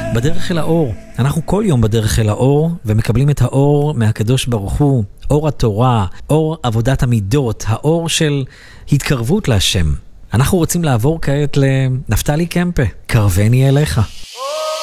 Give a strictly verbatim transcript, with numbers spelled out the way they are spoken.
בדרך אל האור. אנחנו כל יום בדרך אל האור, ומקבלים את האור מהקדוש ברוך הוא, אור התורה, אור עבודת המידות, האור של התקרבות להשם. אנחנו רוצים לעבור כעת לנפתלי קמפה, קרבני אליך.